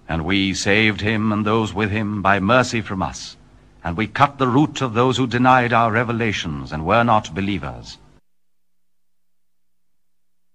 And we saved him and those with him by mercy from us, and we cut the root of those who denied our revelations and were not believers.